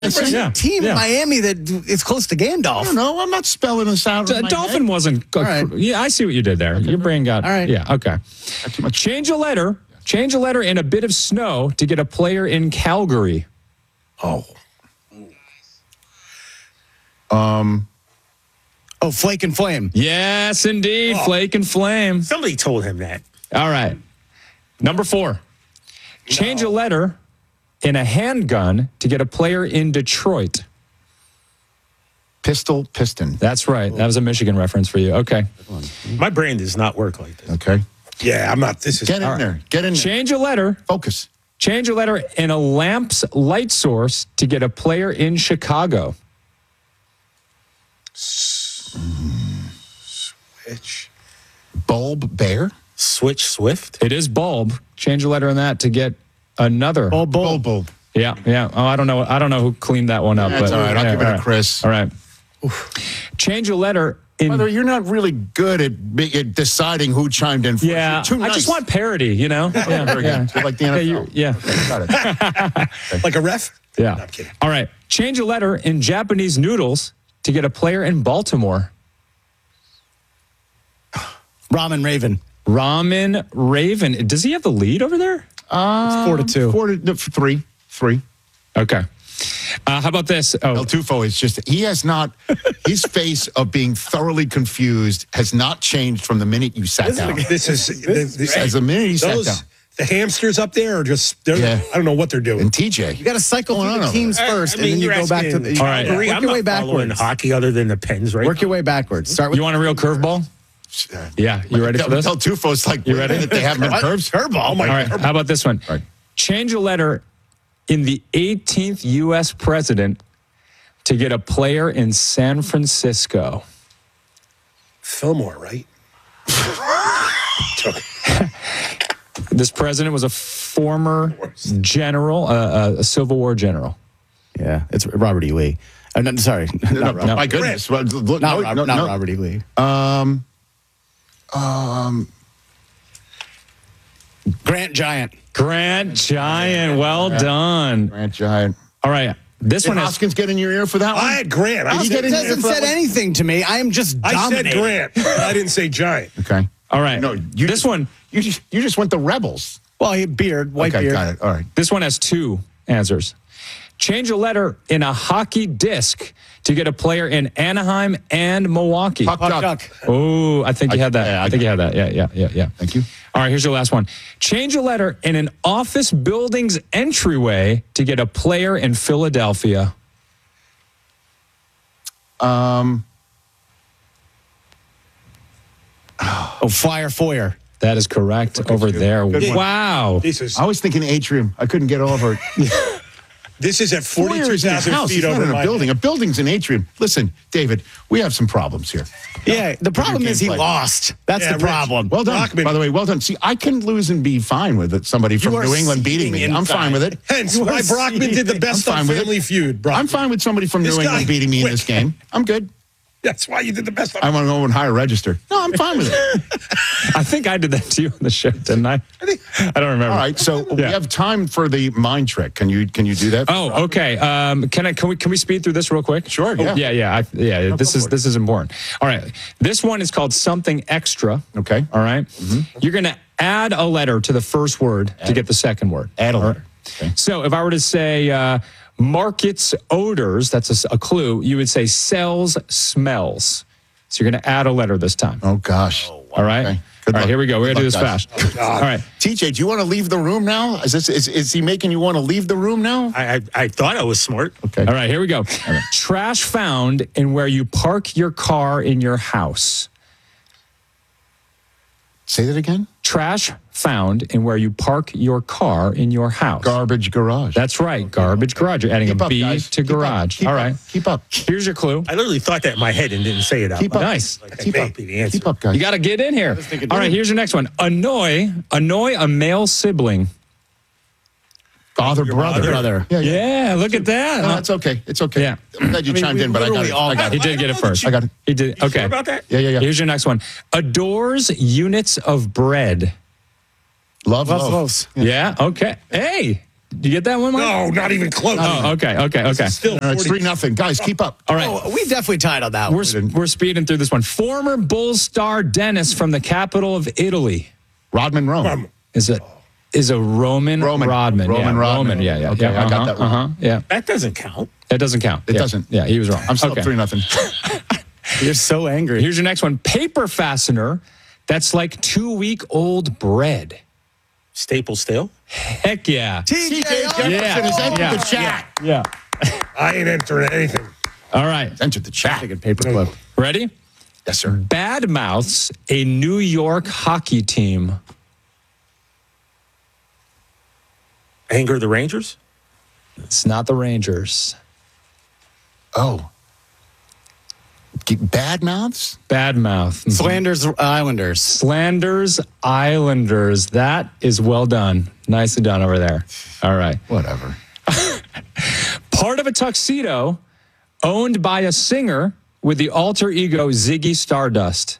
team in Miami that is close to Gandalf. I don't know. I'm not spelling this out. Dolphin wasn't. right. Yeah, I see what you did there. Your brain got. All right. Yeah. Okay. Change a letter. Change a letter in a bit of snow to get a player in Calgary. Oh, Flake and Flame. Yes, indeed. Flake and Flame. Somebody told him that. All right. Number 4. Change a letter in a handgun to get a player in Detroit. Pistol, piston. That's right. That was a Michigan reference for you. Okay. My brain does not work like this. Okay. Yeah, I'm not. This is Get in there. Get in there. Change a letter. Focus. Change a letter in a lamp's light source to get a player in Chicago. Switch. Bulb, bear. Switch, Swift. It is bulb. Change a letter in that to get another. Bulb. Yeah. Oh, I don't know who cleaned that one up. That's but all right. I'll give it all to Chris. All right. Change a letter in. By the way, you're not really good at deciding who chimed in first. Yeah, You're too nice. I just want parody, you know? Yeah, Very good. You're like the NFL. Yeah. Got it. Like a ref? Yeah. No, I'm kidding. All right. Change a letter in Japanese noodles to get a player in Baltimore. Ramen Raven. Ramen Raven. Does he have the lead over there? It's 4-2. 3. Okay. How about this? El Tufo is just, he has not, his face of being thoroughly confused has not changed from the minute you sat down. This is As the minute you sat down. The hamsters up there are just, I don't know what they're doing. And TJ. You got to cycle through the teams first, and then you go back to the. All right. Work I'm your way not following backwards. hockey other than the Pens, right? Work your way backwards. Start with. You want a real curveball? Yeah. You ready for this? El Tufo's like, you ready? They have no curves? Curveball. All right. How about this one? Right. Change a letter in the 18th U.S. president to get a player in San Francisco. Fillmore, right? This president was a former general, a Civil War general. Yeah, it's Robert E. Lee. No, sorry, not Robert. My goodness. Well, look, Not no. Robert E. Lee. Grant Giant. Grant Giant. Well done. Grant Giant. All right. This Did one has Hoskins get in your ear for that one? I had Grant. It hasn't said anything to me. I am just I said dominating. Grant. I didn't say Giant. Okay. All right. No, this one. You just went the Rebels. Well, he had beard, white Okay, beard. got it. All right. This one has 2 answers. Change a letter in a hockey disc to get a player in Anaheim and Milwaukee. Puck duck. Oh, I think you had that. Yeah, I think you had that. Yeah. Thank you. All right, here's your last one. Change a letter in an office building's entryway to get a player in Philadelphia. Flyer Foyer. That is correct over there. Good one. Wow. I was thinking atrium. I couldn't get over it. This is at Foyer's in a 42,000 house. feet It's not over in a my building. A building's an atrium. Listen, David, we have some problems here. Yeah, the problem is he gameplay. lost. That's Yeah, the problem. Well done. Brockman. By the way, well done. See, I can lose and be fine with it. Somebody from are New England beating me. seething I'm fine with it. Hence why Brockman did the best I'm on fine with it. Family Feud. Brockman. I'm fine with somebody from This New England guy beating me in quit. this game. I'm good. That's why you did the best on I want to go and hire register. No, I'm fine with it. I think I did that to you on the show, didn't I? I don't remember. All right, so we have time for the mind trick. Can you do that? Oh, okay. Can we speed through this real quick? Sure, yeah. This is important. All right. This one is called something extra. Okay. All right? You're going to add a letter to the first word to get the second word. Add a All right? letter. Okay. So if I were to say markets odors, that's a clue, you would say sells smells. So you're going to add a letter this time. Oh gosh. All right? Okay. All Good right, luck. here we go. We're going to do Good this luck, fast. All right. TJ, do you want to leave the room now? Is he making you want to leave the room now? I thought I was smart. Okay. All right, here we go. Trash found in where you park your car in your house. Say that again. Trash found in where you park your car in your house. Garbage garage. That's right, garbage garage. You're adding Keep a up, B guys. to Keep up. garage. Keep All up. right. Keep up. Here's your clue. I literally thought that in my head and didn't say it out Keep loud. up. Nice. Like, that Keep may up. be the answer. Keep up, guys. You got to get in here. All right, here's your next one. Annoy a male sibling. Father, brother. Yeah, look at that. No, that's okay. It's okay. Yeah. I'm glad you chimed in, but I got it. I got He it. did get it first. I got it. He did. Okay. Sure about that? Yeah. Here's your next one. Adores units of bread. Love. Loves. Yeah. Okay. Hey, Did you get that one, Mike? No, not even close. Oh, okay. Still, All right, it's 3-0. Guys, keep up. All right. Oh, we definitely tied on that one. We're speeding through this one. Former Bulls star Dennis from the capital of Italy Rodman Rome. is a Roman Rodman. Roman Rodman. Yeah. Okay, I got that one. Yeah. that doesn't count. That doesn't count. It doesn't. Yeah, he was wrong. I'm still okay. up 3-0. You're so angry. Here's your next one. Paper fastener that's like 2-week-old bread. Staple still? Heck yeah. TJ Jefferson has entered the chat. Yeah. I ain't entering anything. All right. Entered the chat. Take a paperclip. Ready? Yes, sir. Bad mouths a New York hockey team. Anger the Rangers? It's not the Rangers. Oh. Bad mouths? Bad mouth. Flanders Islanders. Slanders Islanders. That is well done. Nicely done over there. All right. Whatever. Part of a tuxedo owned by a singer with the alter ego Ziggy Stardust.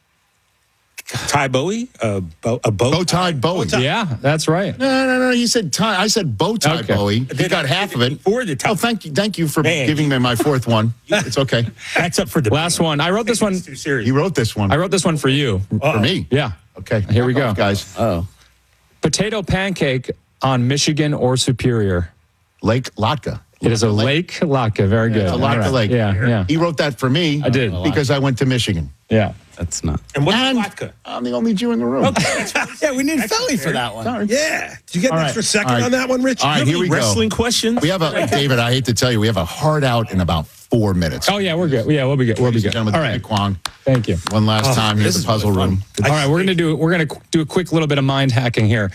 Ty Bowie? A Bow-tied Bowie. Yeah, that's right. No. You said tie. I said bow-tie Okay. Bowie. You got half of it. Before the Oh, thank you for Man. giving me my fourth one. It's okay. That's up for debate. Last one. I wrote this one. It's too serious. You wrote this one I wrote this one for you. for me. Yeah. Okay. Here we Back go. off, guys. Oh. Potato pancake on Michigan or Superior. Lake Latka. It is a Lake Latka. Very good. It's a Latka All right. Lake. Yeah. He wrote that for me. I did. Because I went to Michigan. Yeah. That's not. And what's And vodka? I'm the only Jew in the room. Yeah, we need Philly for that one. Sorry. Yeah. Did you get an All extra right. second All right. on that one, Rich? All right, You have here any we go. wrestling questions? We have David, I hate to tell you, we have a hard out in about 4 minutes. Oh, yeah, we're good. Yeah, we'll be good. We'll be Ladies and good. gentlemen, All David right. Kwong. Thank you. One last time here at this the is puzzle really room. All right, we're gonna do a quick little bit of mind hacking here.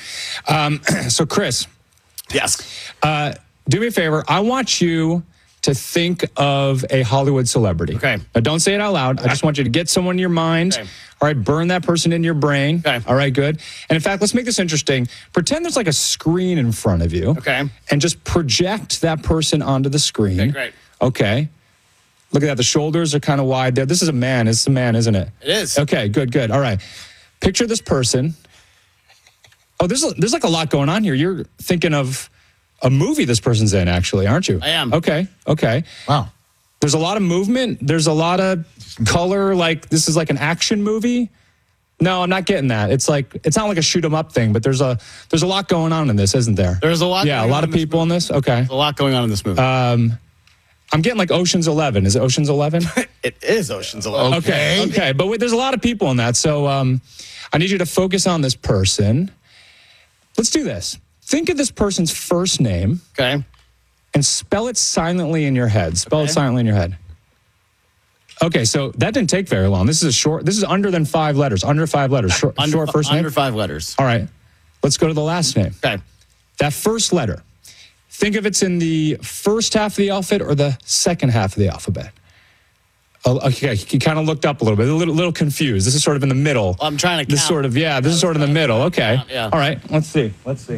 So, Chris, Yes. do me a favor. I want you to think of a Hollywood celebrity. Okay. Now, don't say it out loud. I just want you to get someone in your mind. Okay. All right, burn that person in your brain. Okay. All right, good. And in fact, let's make this interesting. Pretend there's like a screen in front of you. Okay. And just project that person onto the screen. Okay, great. Okay. Look at that. The shoulders are kind of wide there. This is a man. It's a man, isn't it? It is. Okay, good. All right. Picture this person. Oh, there's like a lot going on here. You're thinking of a movie this person's in, actually, aren't you? I am. Okay. Wow. There's a lot of movement. There's a lot of color. Like this is like an action movie. No, I'm not getting that. It's not like a shoot 'em up thing, but there's a lot going on in this, isn't there? There's a lot. Yeah, a going lot on of in this people in this. Okay. movie. A lot going on in this movie. I'm getting like Ocean's 11. Is it Ocean's 11? It is Ocean's 11. Okay. But wait, there's a lot of people in that. So I need you to focus on this person. Let's do this. Think of this person's first name Okay. and spell it silently in your head. Spell it silently in your head. Okay, so that didn't take very long. This is under than 5 letters. Under 5 letters. Short first name. Under 5 letters. All right. Let's go to the last name. Okay. That first letter. Think of it's in the first half of the alphabet or the second half of the alphabet. Oh, okay, you kind of looked up a little bit, a little confused. This is sort of in the middle. I'm trying to This count. sort of, this is sort of in the middle. Okay. Yeah. All right. Let's see.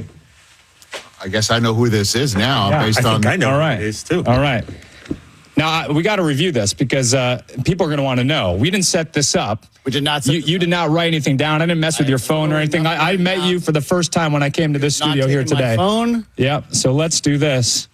I guess I know who this is now based on. I know All who right. it is, too. All right. Now, we got to review this because people are going to want to know. We didn't set this up. We did not. You did not write anything down. I didn't mess with your phone or anything. I met you for the first time when I came to this Not studio here taking my today. phone. Yep. So let's do this.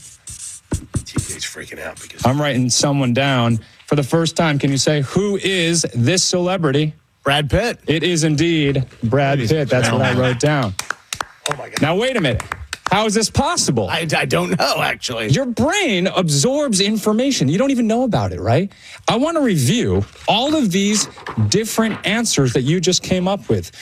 TJ's freaking out because I'm writing someone down for the first time. Can you say, who is this celebrity? Brad Pitt. It is indeed Brad Pitt. That's what I wrote down. oh my god. Now, wait a minute. How is this possible? I don't know, actually. Your brain absorbs information. You don't even know about it, right? I want to review all of these different answers that you just came up with.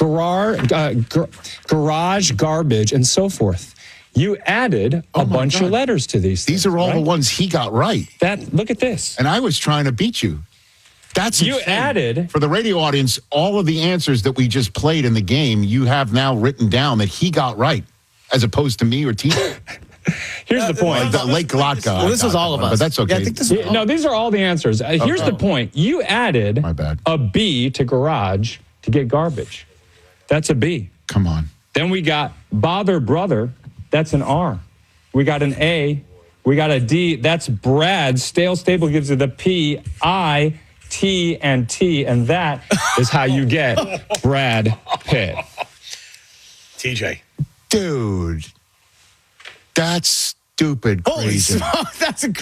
Garage, garbage, and so forth. You added a bunch of letters to these things. These are all the right? ones he got right. Look at this. And I was trying to beat you. That's You insane. added- For the radio audience, all of the answers that we just played in the game, you have now written down that he got right, as opposed to me or TJ. Here's the point. The Lake Latka. Well, this I was got all that of one, us. But that's okay. Yeah, I think this Yeah, no, these are all the answers. Here's the point. You added My bad. a B to garage to get garbage. That's a B. Come on. Then we got bother brother. That's an R. We got an A. We got a D. That's Brad. Stale staple gives you the P, I, T, and T. And that is how you get Brad Pitt. TJ. Dude. That's stupid Holy crazy. smoke! That's a